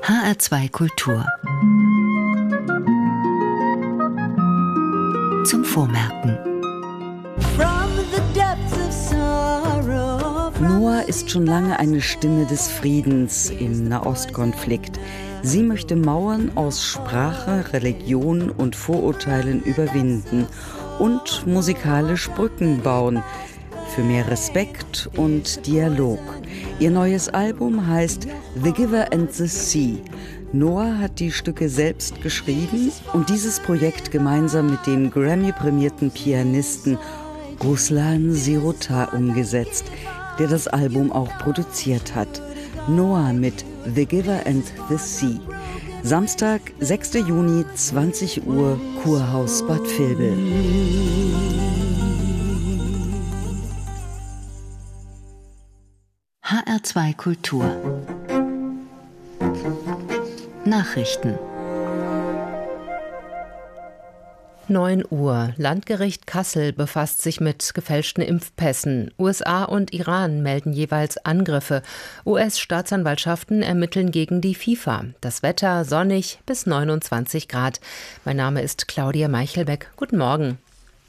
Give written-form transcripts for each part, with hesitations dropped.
HR2 Kultur. Zum Vormerken. Noah ist schon lange eine Stimme des Friedens im Nahostkonflikt. Sie möchte Mauern aus Sprache, Religion und Vorurteilen überwinden und musikalisch Brücken bauen für mehr Respekt und Dialog. Ihr neues Album heißt The Giver and the Sea. Noah hat die Stücke selbst geschrieben und dieses Projekt gemeinsam mit dem Grammy-prämierten Pianisten Ruslan Sirota umgesetzt, der das Album auch produziert hat. Noah mit The Giver and the Sea. Samstag, 6. Juni, 20 Uhr, Kurhaus Bad Vilbel. HR2 Kultur. Nachrichten. 9 Uhr. Landgericht Kassel befasst sich mit gefälschten Impfpässen. USA und Iran melden jeweils Angriffe. US-Staatsanwaltschaften ermitteln gegen die FIFA. Das Wetter sonnig bis 29 Grad. Mein Name ist Claudia Meichelbeck. Guten Morgen.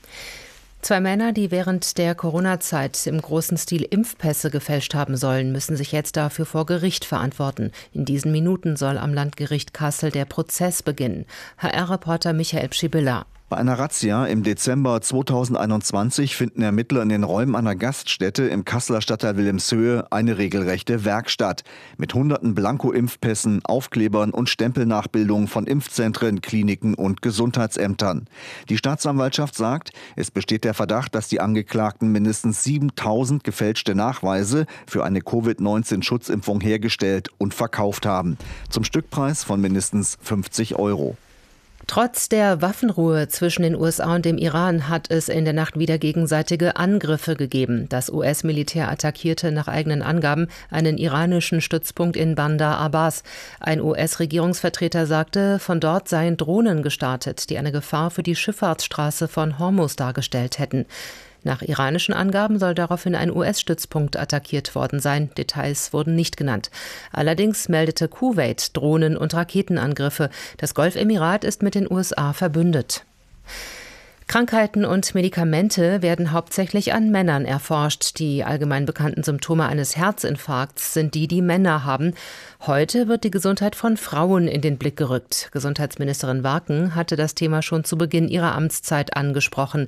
2 Männer, die während der Corona-Zeit im großen Stil Impfpässe gefälscht haben sollen, müssen sich jetzt dafür vor Gericht verantworten. In diesen Minuten soll am Landgericht Kassel der Prozess beginnen. HR-Reporter Michael Pschibilla. Bei einer Razzia im Dezember 2021 finden Ermittler in den Räumen einer Gaststätte im Kasseler Stadtteil Wilhelmshöhe eine regelrechte Werkstatt mit hunderten Blanko-Impfpässen, Aufklebern und Stempelnachbildungen von Impfzentren, Kliniken und Gesundheitsämtern. Die Staatsanwaltschaft sagt, es besteht der Verdacht, dass die Angeklagten mindestens 7.000 gefälschte Nachweise für eine Covid-19-Schutzimpfung hergestellt und verkauft haben. Zum Stückpreis von mindestens 50 €. Trotz der Waffenruhe zwischen den USA und dem Iran hat es in der Nacht wieder gegenseitige Angriffe gegeben. Das US-Militär attackierte nach eigenen Angaben einen iranischen Stützpunkt in Bandar Abbas. Ein US-Regierungsvertreter sagte, von dort seien Drohnen gestartet, die eine Gefahr für die Schifffahrtsstraße von Hormuz dargestellt hätten. Nach iranischen Angaben soll daraufhin ein US-Stützpunkt attackiert worden sein. Details wurden nicht genannt. Allerdings meldete Kuwait Drohnen- und Raketenangriffe. Das Golfemirat ist mit den USA verbündet. Krankheiten und Medikamente werden hauptsächlich an Männern erforscht. Die allgemein bekannten Symptome eines Herzinfarkts sind die, die Männer haben. Heute wird die Gesundheit von Frauen in den Blick gerückt. Gesundheitsministerin Warken hatte das Thema schon zu Beginn ihrer Amtszeit angesprochen.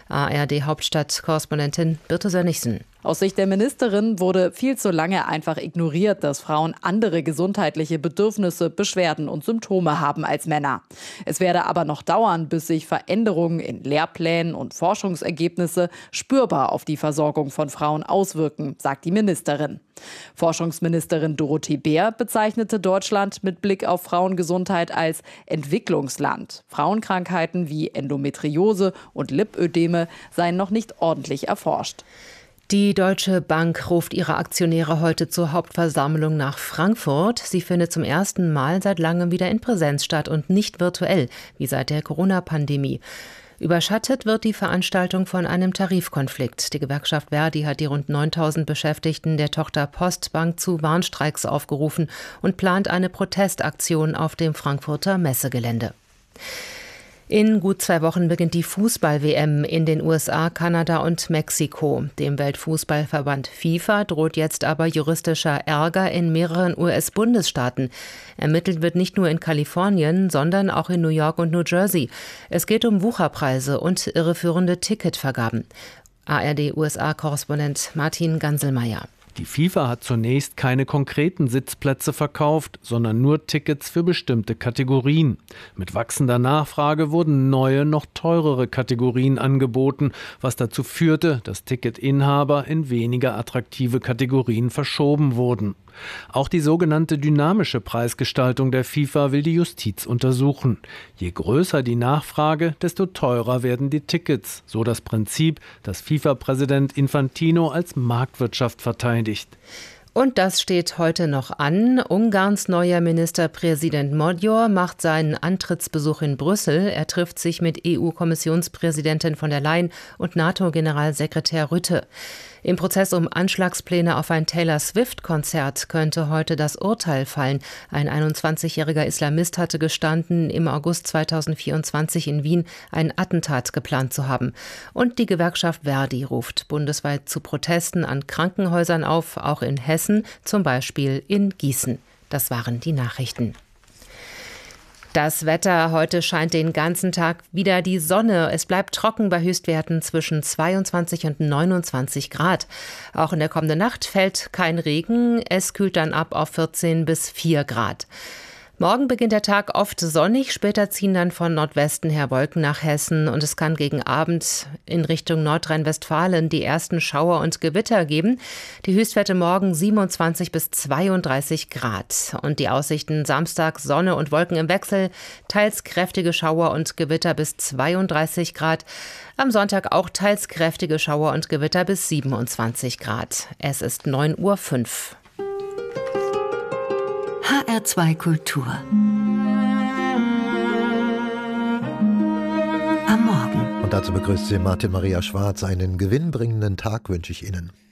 ARD-Hauptstadt-Korrespondentin Birte Sönnigsen. Aus Sicht der Ministerin wurde viel zu lange einfach ignoriert, dass Frauen andere gesundheitliche Bedürfnisse, Beschwerden und Symptome haben als Männer. Es werde aber noch dauern, bis sich Veränderungen in Lehrplänen und Forschungsergebnisse spürbar auf die Versorgung von Frauen auswirken, sagt die Ministerin. Forschungsministerin Dorothee Bär bezeichnete Deutschland mit Blick auf Frauengesundheit als Entwicklungsland. Frauenkrankheiten wie Endometriose und Lipödeme seien noch nicht ordentlich erforscht. Die Deutsche Bank ruft ihre Aktionäre heute zur Hauptversammlung nach Frankfurt. Sie findet zum ersten Mal seit langem wieder in Präsenz statt und nicht virtuell, wie seit der Corona-Pandemie. Überschattet wird die Veranstaltung von einem Tarifkonflikt. Die Gewerkschaft Verdi hat die rund 9.000 Beschäftigten der Tochter Postbank zu Warnstreiks aufgerufen und plant eine Protestaktion auf dem Frankfurter Messegelände. In gut 2 Wochen beginnt die Fußball-WM in den USA, Kanada und Mexiko. Dem Weltfußballverband FIFA droht jetzt aber juristischer Ärger in mehreren US-Bundesstaaten. Ermittelt wird nicht nur in Kalifornien, sondern auch in New York und New Jersey. Es geht um Wucherpreise und irreführende Ticketvergaben. ARD-USA-Korrespondent Martin Ganselmeier. Die FIFA hat zunächst keine konkreten Sitzplätze verkauft, sondern nur Tickets für bestimmte Kategorien. Mit wachsender Nachfrage wurden neue, noch teurere Kategorien angeboten, was dazu führte, dass Ticketinhaber in weniger attraktive Kategorien verschoben wurden. Auch die sogenannte dynamische Preisgestaltung der FIFA will die Justiz untersuchen. Je größer die Nachfrage, desto teurer werden die Tickets, so das Prinzip, das FIFA-Präsident Infantino als Marktwirtschaft verteidigt. Und das steht heute noch an. Ungarns neuer Ministerpräsident Magyar macht seinen Antrittsbesuch in Brüssel. Er trifft sich mit EU-Kommissionspräsidentin von der Leyen und NATO-Generalsekretär Rutte. Im Prozess um Anschlagspläne auf ein Taylor-Swift-Konzert könnte heute das Urteil fallen. Ein 21-jähriger Islamist hatte gestanden, im August 2024 in Wien ein Attentat geplant zu haben. Und die Gewerkschaft Verdi ruft bundesweit zu Protesten an Krankenhäusern auf, auch in Hessen, zum Beispiel in Gießen. Das waren die Nachrichten. Das Wetter, heute scheint den ganzen Tag wieder die Sonne. Es bleibt trocken bei Höchstwerten zwischen 22 und 29 Grad. Auch in der kommenden Nacht fällt kein Regen. Es kühlt dann ab auf 14 bis 4 Grad. Morgen beginnt der Tag oft sonnig, später ziehen dann von Nordwesten her Wolken nach Hessen und es kann gegen Abend in Richtung Nordrhein-Westfalen die ersten Schauer und Gewitter geben. Die Höchstwerte morgen 27 bis 32 Grad. Und die Aussichten Samstag Sonne und Wolken im Wechsel, teils kräftige Schauer und Gewitter bis 32 Grad. Am Sonntag auch teils kräftige Schauer und Gewitter bis 27 Grad. Es ist 9:05 Uhr. HR2 Kultur. Am Morgen. Und dazu begrüßt Sie Martin Maria Schwarz. Einen gewinnbringenden Tag wünsche ich Ihnen.